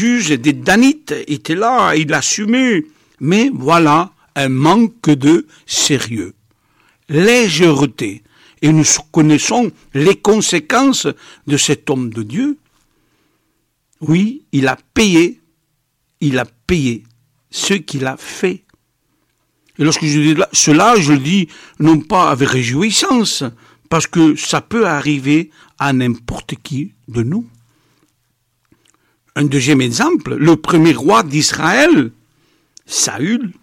juges des Danites étaient là, il l'assumait. Mais voilà un manque de sérieux. Légèreté. Et nous connaissons les conséquences de cet homme de Dieu. Oui, il a payé ce qu'il a fait. Et lorsque je dis cela, je le dis non pas avec réjouissance, parce que ça peut arriver à n'importe qui de nous. Un deuxième exemple, le premier roi d'Israël, Saül,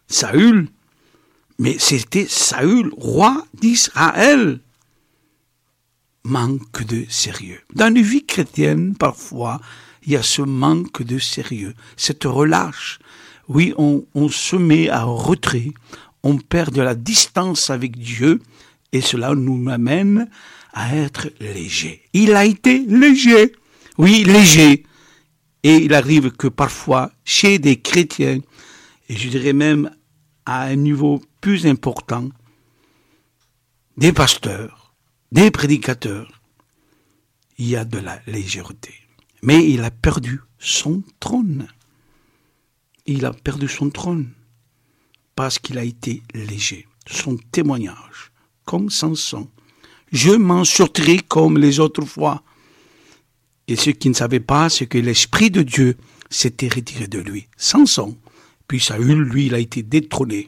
mais c'était Saül, roi d'Israël. Manque de sérieux. Dans une vie chrétienne, parfois, il y a ce manque de sérieux, cette relâche. Oui, on se met à retrait, on perd de la distance avec Dieu, et cela nous amène à être léger. Il a été léger, oui, léger. Et il arrive que parfois, chez des chrétiens, et je dirais même à un niveau plus important, des pasteurs, des prédicateurs, il y a de la légèreté. Mais il a perdu son trône. Il a perdu son trône parce qu'il a été léger. Son témoignage, comme Samson. Je m'en sortirai comme les autres fois. Et ceux qui ne savaient pas, c'est que l'Esprit de Dieu s'était retiré de lui. Samson. Puis Saül, lui, il a été détrôné.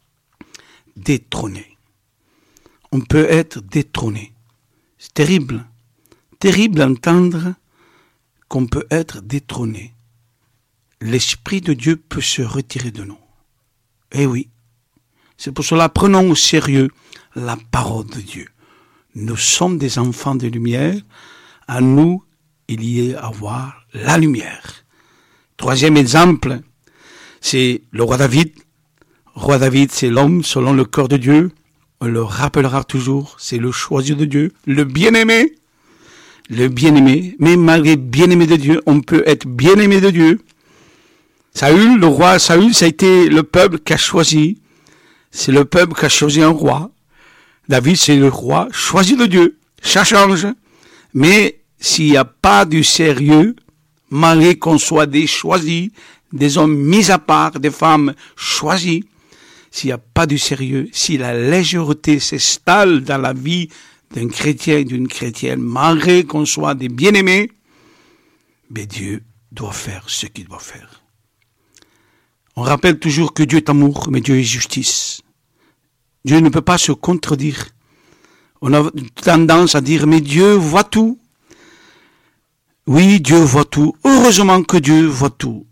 Détrôné. On peut être détrôné. C'est terrible. Terrible d'entendre qu'on peut être détrôné. L'Esprit de Dieu peut se retirer de nous. Eh oui. C'est pour cela, prenons au sérieux la parole de Dieu. Nous sommes des enfants de lumière. À nous, il y a à voir la lumière. Troisième exemple, c'est le roi David. Roi David, c'est l'homme selon le cœur de Dieu. On le rappellera toujours, c'est le choisi de Dieu, le bien-aimé. Le bien-aimé, mais malgré bien-aimé de Dieu, on peut être bien-aimé de Dieu. Saül, le roi Saül, ça a été le peuple qui a choisi. C'est le peuple qui a choisi un roi. David, c'est le roi choisi de Dieu. Ça change. Mais s'il n'y a pas du sérieux, malgré qu'on soit des choisis, des hommes mis à part, des femmes choisies, s'il n'y a pas du sérieux, si la légèreté s'installe dans la vie d'un chrétien et d'une chrétienne, malgré qu'on soit des bien-aimés, mais Dieu doit faire ce qu'il doit faire. On rappelle toujours que Dieu est amour, mais Dieu est justice. Dieu ne peut pas se contredire. On a tendance à dire, mais Dieu voit tout. Oui, Dieu voit tout. Heureusement que Dieu voit tout.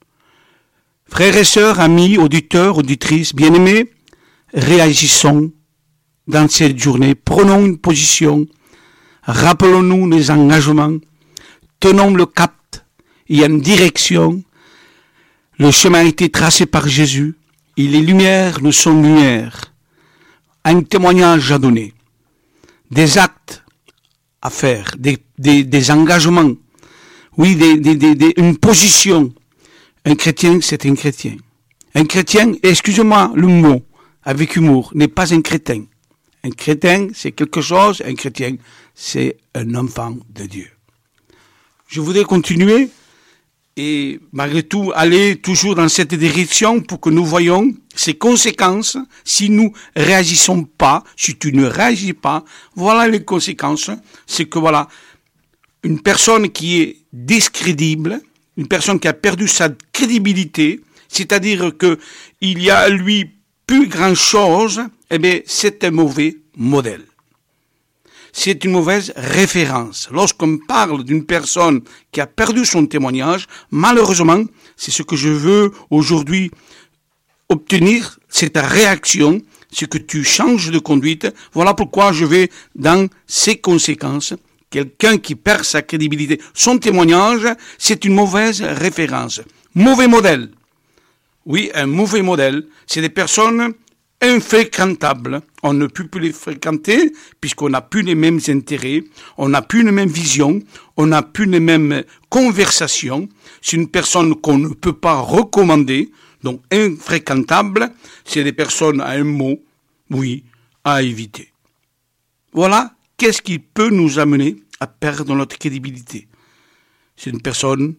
Frères et sœurs, amis, auditeurs, auditrices, bien-aimés, réagissons dans cette journée. Prenons une position. Rappelons-nous les engagements. Tenons le cap. Il y a une direction. Le chemin a été tracé par Jésus. Il est lumière, nous sommes lumière. Un témoignage à donner. Des actes à faire. Des engagements. Oui, une position. Un chrétien, c'est un chrétien. Un chrétien, excusez-moi le mot, avec humour, n'est pas un crétin. Un crétin, c'est quelque chose, un chrétien, c'est un enfant de Dieu. Je voudrais continuer et malgré tout aller toujours dans cette direction pour que nous voyions ses conséquences si nous réagissons pas, si tu ne réagis pas. Voilà les conséquences, c'est que voilà, une personne qui est discrédible, une personne qui a perdu sa crédibilité, c'est-à-dire que il y a à lui plus grand chose, eh bien, c'est un mauvais modèle. C'est une mauvaise référence. Lorsqu'on parle d'une personne qui a perdu son témoignage, malheureusement, c'est ce que je veux aujourd'hui obtenir, c'est ta réaction, c'est que tu changes de conduite. Voilà pourquoi je vais dans ces conséquences. Quelqu'un qui perd sa crédibilité, son témoignage, c'est une mauvaise référence. Mauvais modèle. Oui, un mauvais modèle. C'est des personnes infréquentables. On ne peut plus les fréquenter puisqu'on n'a plus les mêmes intérêts, on n'a plus les mêmes visions, on n'a plus les mêmes conversations. C'est une personne qu'on ne peut pas recommander. Donc, infréquentable, c'est des personnes à un mot, oui, à éviter. Voilà. Qu'est-ce qui peut nous amener à perdre notre crédibilité? C'est une personne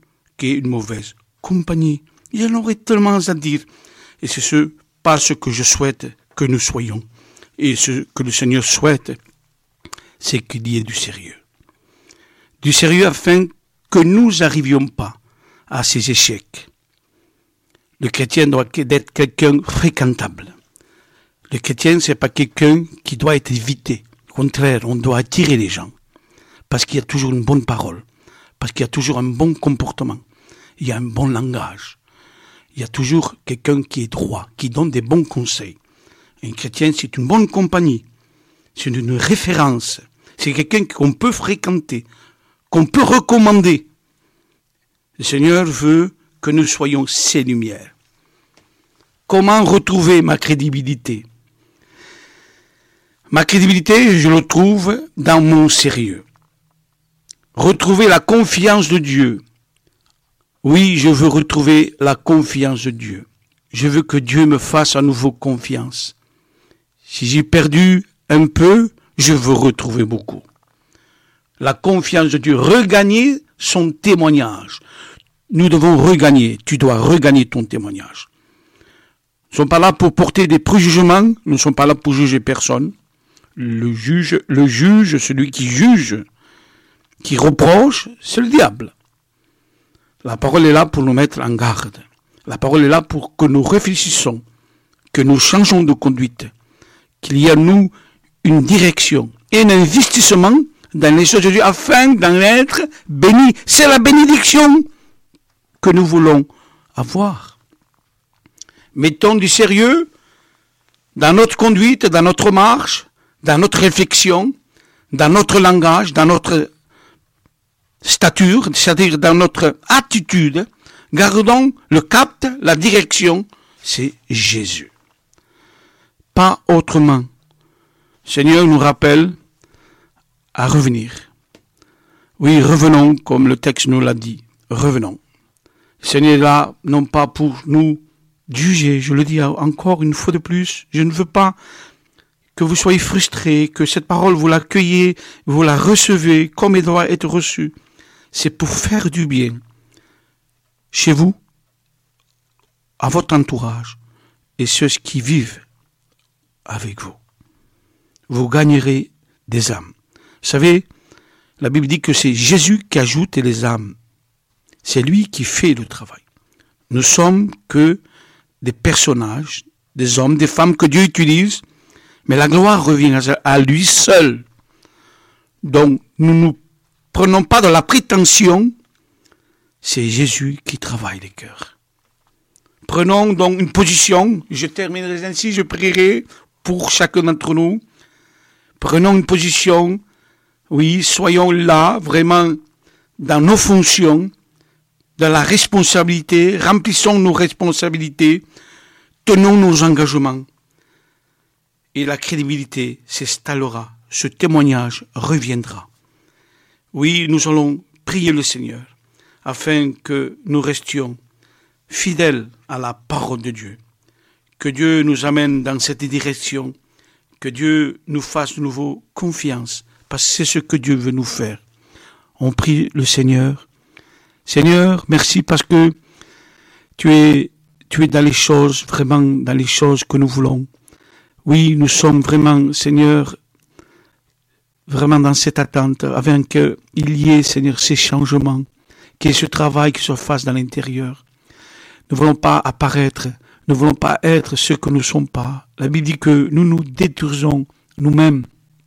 qu'est une mauvaise compagnie. Il y en aurait tellement à dire. Et c'est pas ce que je souhaite que nous soyons. Et ce que le Seigneur souhaite, c'est qu'il y ait du sérieux. Du sérieux afin que nous n'arrivions pas à ces échecs. Le chrétien doit être quelqu'un fréquentable. Le chrétien, c'est pas quelqu'un qui doit être évité. Au contraire, on doit attirer les gens. Parce qu'il y a toujours une bonne parole. Parce qu'il y a toujours un bon comportement. Il y a un bon langage. Il y a toujours quelqu'un qui est droit, qui donne des bons conseils. Un chrétien, c'est une bonne compagnie. C'est une référence. C'est quelqu'un qu'on peut fréquenter, qu'on peut recommander. Le Seigneur veut que nous soyons ses lumières. Comment retrouver ma crédibilité? Ma crédibilité, je le trouve dans mon sérieux. Retrouver la confiance de Dieu. Oui, je veux retrouver la confiance de Dieu. Je veux que Dieu me fasse à nouveau confiance. Si j'ai perdu un peu, je veux retrouver beaucoup. La confiance de Dieu, regagner son témoignage. Nous devons regagner, tu dois regagner ton témoignage. Nous ne sommes pas là pour porter des préjugements, nous ne sommes pas là pour juger personne. Le juge, celui qui juge, qui reproche, c'est le diable. La parole est là pour nous mettre en garde. La parole est là pour que nous réfléchissions, que nous changeons de conduite, qu'il y a en nous une direction et un investissement dans les choses de Dieu afin d'en être bénis. C'est la bénédiction que nous voulons avoir. Mettons du sérieux dans notre conduite, dans notre marche, dans notre réflexion, dans notre langage, dans notre stature, c'est-à-dire dans notre attitude. Gardons le cap, la direction, c'est Jésus. Pas autrement. Seigneur nous rappelle à revenir. Oui, revenons, comme le texte nous l'a dit. Revenons. Le Seigneur est là, non pas pour nous juger, je le dis encore une fois de plus, je ne veux pas que vous soyez frustrés, que cette parole vous l'accueillez, vous la recevez comme elle doit être reçue. C'est pour faire du bien chez vous, à votre entourage et ceux qui vivent avec vous. Vous gagnerez des âmes. Vous savez, la Bible dit que c'est Jésus qui ajoute les âmes. C'est lui qui fait le travail. Nous sommes que des personnages, des hommes, des femmes que Dieu utilise, mais la gloire revient à lui seul. Donc, nous ne prenons pas de la prétention, c'est Jésus qui travaille les cœurs. Prenons donc une position, je terminerai ainsi, je prierai pour chacun d'entre nous. Prenons une position, oui, soyons là, vraiment, dans nos fonctions, dans la responsabilité, remplissons nos responsabilités, tenons nos engagements. Et la crédibilité s'installera, ce témoignage reviendra. Oui, nous allons prier le Seigneur afin que nous restions fidèles à la parole de Dieu. Que Dieu nous amène dans cette direction, que Dieu nous fasse de nouveau confiance, parce que c'est ce que Dieu veut nous faire. On prie le Seigneur. Seigneur, merci parce que tu es dans les choses, vraiment dans les choses que nous voulons. Oui, nous sommes vraiment, Seigneur, vraiment dans cette attente, afin qu'il y ait, Seigneur, ces changements, qu'il y ait ce travail qui se fasse dans l'intérieur. Nous ne voulons pas apparaître, nous ne voulons pas être ce que nous ne sommes pas. La Bible dit que nous nous détruisons nous-mêmes,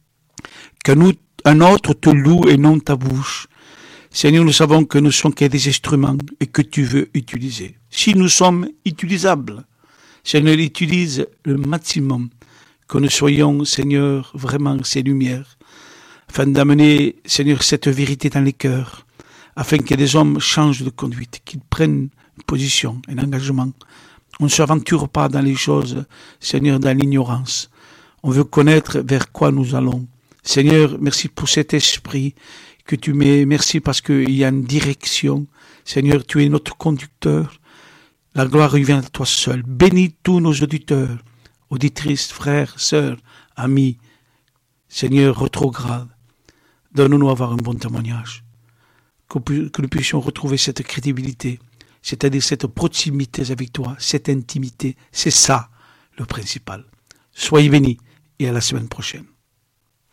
qu'un autre te loue et non ta bouche. Seigneur, nous savons que nous sommes que des instruments et que tu veux utiliser. Si nous sommes utilisables, Seigneur, utilise le maximum, que nous soyons, Seigneur, vraiment ces lumières, afin d'amener, Seigneur, cette vérité dans les cœurs, afin que des hommes changent de conduite, qu'ils prennent une position, un engagement. On ne s'aventure pas dans les choses, Seigneur, dans l'ignorance. On veut connaître vers quoi nous allons. Seigneur, merci pour cet esprit que tu mets. Merci parce qu'il y a une direction. Seigneur, tu es notre conducteur. La gloire revient à toi seul. Bénis tous nos auditeurs, auditrices, frères, sœurs, amis. Seigneur, rétrograde. Donne-nous avoir un bon témoignage. que nous puissions retrouver cette crédibilité, c'est-à-dire cette proximité avec toi, cette intimité. C'est ça le principal. Soyez bénis et à la semaine prochaine.